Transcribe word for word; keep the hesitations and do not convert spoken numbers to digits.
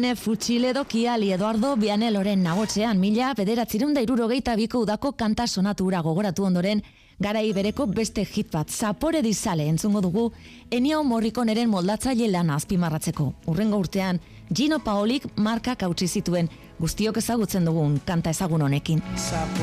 Martine Futsiledokiali Eduardo Vianeloren nagotzean mila bederatziehun eta hirurogeita biko udako kanta sonatura gogoratu ondoren, garai bereko beste hit bat Zapore di Sale entzungo dugu Ennio Morriconeren moldatzaile lana azpimarratzeko. Hurrengo urtean, Gino Paolik markak hautsi zituen, guztiok ezagutzen dugun kanta ezagun honekin.